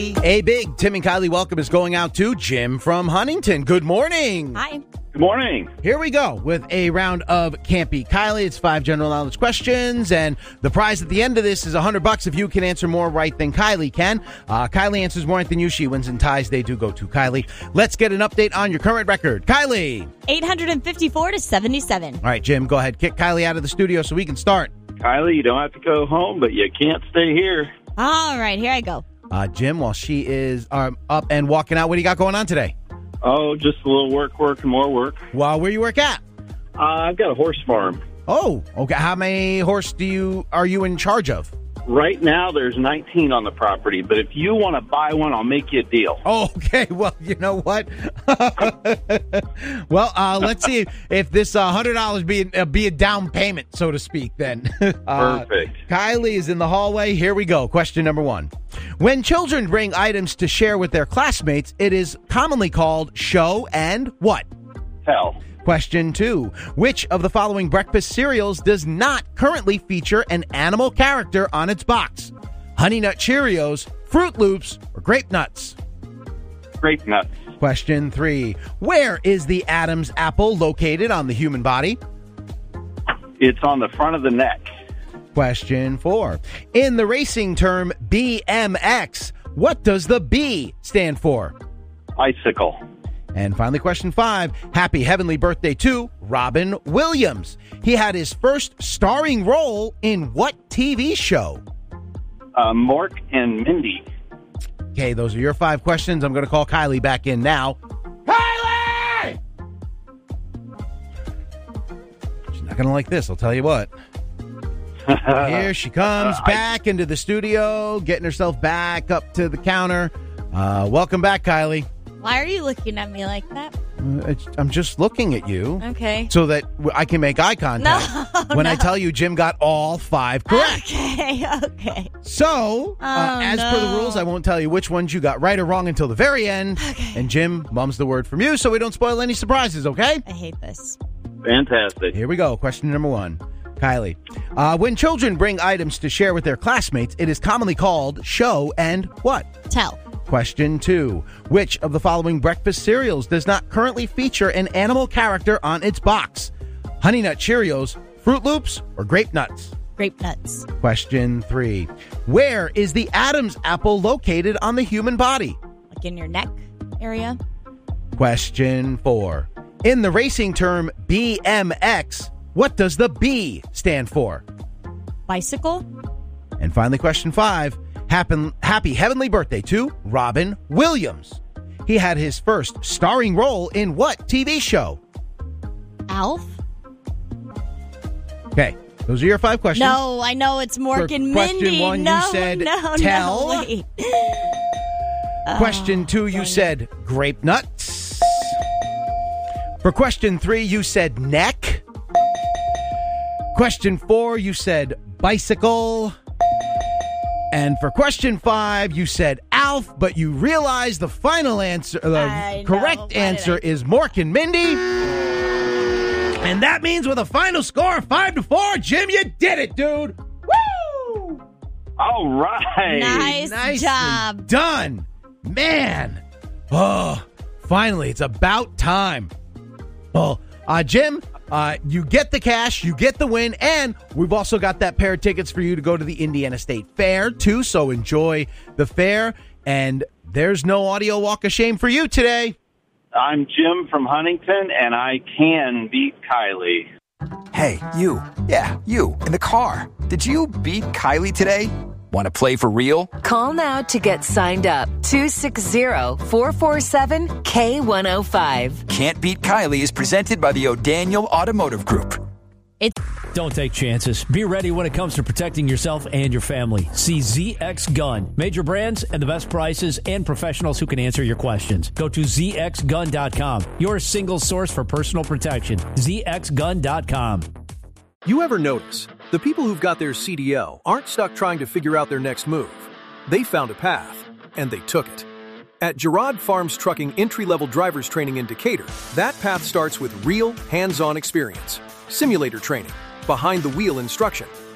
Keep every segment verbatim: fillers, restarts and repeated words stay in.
A big Tim and Kylie welcome is going out to Jim from Huntington. Good morning. Hi. Good morning. Here we go with a round of Can't Beat Kylie. It's five general knowledge questions, and the prize at the end of this is one hundred bucks if you can answer more right than Kylie can. Uh, Kylie answers more right than you. She wins, and ties, they do go to Kylie. Let's get an update on your current record. Kylie. eight hundred fifty-four to seventy-seven. All right, Jim, go ahead. Kick Kylie out of the studio so we can start. Kylie, you don't have to go home, but you can't stay here. All right, here I go. Uh, Jim, while she is um, up and walking out, what do you got going on today? Oh, just a little work, work, and more work. Well, where you work at? Uh, I've got a horse farm. Oh, okay. How many horse do you are you in charge of? Right now, there's nineteen on the property, but if you want to buy one, I'll make you a deal. Oh, okay. Well, you know what? well, uh, let's see if, if this uh, one hundred dollars be, uh, be a down payment, so to speak, then. uh, Perfect. Kylie is in the hallway. Here we go. Question number one. When children bring items to share with their classmates, it is commonly called show and what? Tell. Question two. Which of the following breakfast cereals does not currently feature an animal character on its box? Honey Nut Cheerios, Fruit Loops, or Grape Nuts? Grape nuts. Question three. Where is the Adam's apple located on the human body? It's on the front of the neck. Question four. In the racing term B M X, what does the B stand for? Bicycle. And finally, question five. Happy heavenly birthday to Robin Williams. He had his first starring role in what T V show? Uh, Mork and Mindy. Okay, those are your five questions. I'm going to call Kylie back in now. Kylie! She's not going to like this, I'll tell you what. Here she comes Uh, back into the studio, getting herself back up to the counter. Uh, welcome back, Kylie. Why are you looking at me like that? Uh, it's, I'm just looking at you Okay. so that w- I can make eye contact No, when I no. tell you Jim got all five correct. Okay, okay. So, uh, Oh, as per the no. rules, I won't tell you which ones you got right or wrong until the very end. Okay. And Jim mum's the word from you so we don't spoil any surprises, okay? I hate this. Fantastic. Here we go. Question number one. Kylie. Uh, when children bring items to share with their classmates, it is commonly called show and what? Tell. Question two. Which of the following breakfast cereals does not currently feature an animal character on its box? Honey Nut Cheerios, Fruit Loops, or Grape Nuts? Grape nuts. Question three. Where is the Adam's apple located on the human body? Like in your neck area. Question four. In the racing term B M X, what does the B stand for? Bicycle. And finally, question five. Happen, happy heavenly birthday to Robin Williams. He had his first starring role in what T V show? Alf. Okay, those are your five questions. No, I know it's Mork For and question Mindy. one, you no, said no, tell. No, wait. Question Oh, two, you dang it. said grape nuts. For question three, you said neck. Question four, you said bicycle. And for question five, you said Alf, but you realized the final answer, the I know. correct Why did answer I- is Mork and Mindy. And that means with a final score of five to four, Jim, you did it, dude. Woo! All right. Nice Nicely job. done. Man. Oh, finally, it's about time. Well, uh, Jim, uh, you get the cash, you get the win, and we've also got that pair of tickets for you to go to the Indiana State Fair, too, so enjoy the fair. And there's no audio walk of shame for you today. I'm Jim from Huntington, and I can beat Kylie. Hey, you. Yeah, you. In the car. Did you beat Kylie today? Want to play for real? Call now to get signed up. two six zero, four four seven, K one oh five. Can't Beat Kylie is presented by the O'Daniel Automotive Group. Don't take chances. Be ready when it comes to protecting yourself and your family. See Z X Gun. Major brands and the best prices and professionals who can answer your questions. Go to Z X gun dot com. Your single source for personal protection. Z X gun dot com. You ever notice the people who've got their C D L aren't stuck trying to figure out their next move? They found a path, and they took it. At Gerard Farms Trucking Entry-Level Drivers Training in Decatur, that path starts with real, hands-on experience, simulator training, behind-the-wheel instruction,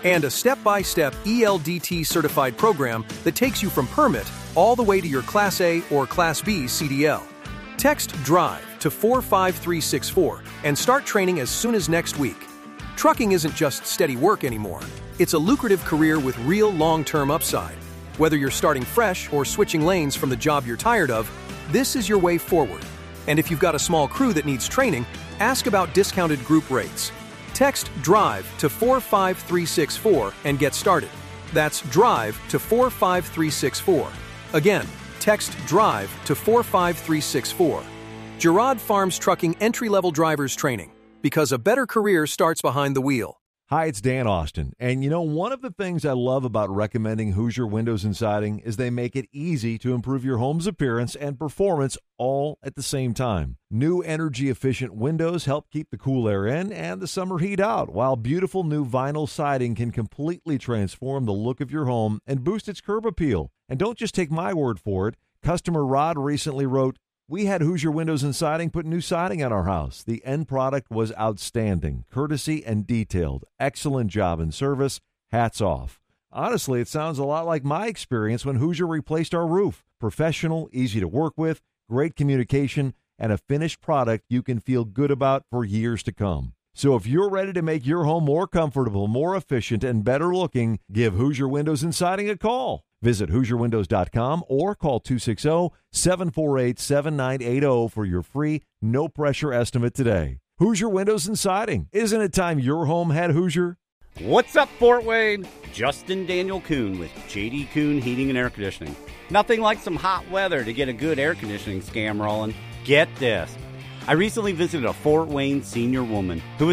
and a step-by-step E L D T certified program that takes you from permit all the way to your Class A or Class B C D L. Text DRIVE to four five three six four and start training as soon as next week. Trucking isn't just steady work anymore. It's a lucrative career with real long-term upside. Whether you're starting fresh or switching lanes from the job you're tired of, this is your way forward. And if you've got a small crew that needs training, ask about discounted group rates. Text DRIVE to four five three six four and get started. That's DRIVE to four five three six four. Again, text DRIVE to four five three six four. Girard Farms Trucking Entry-Level Drivers Training, because a better career starts behind the wheel. Hi, it's Dan Austin. And you know, one of the things I love about recommending Hoosier Windows and Siding is they make it easy to improve your home's appearance and performance all at the same time. New energy-efficient windows help keep the cool air in and the summer heat out, while beautiful new vinyl siding can completely transform the look of your home and boost its curb appeal. And don't just take my word for it. Customer Rod recently wrote, "We had Hoosier Windows and Siding put new siding on our house. The end product was outstanding, courtesy and detailed. Excellent job and service. Hats off." Honestly, it sounds a lot like my experience when Hoosier replaced our roof. Professional, easy to work with, great communication, and a finished product you can feel good about for years to come. So if you're ready to make your home more comfortable, more efficient, and better looking, give Hoosier Windows and Siding a call. Visit Hoosier Windows dot com or call two six zero, seven four eight, seven nine eight zero for your free, no-pressure estimate today. Hoosier Windows and Siding. Isn't it time your home had Hoosier? What's up, Fort Wayne? Justin Daniel Kuhn with J D Kuhn Heating and Air Conditioning. Nothing like some hot weather to get a good air conditioning scam rolling. Get this. I recently visited a Fort Wayne senior woman who was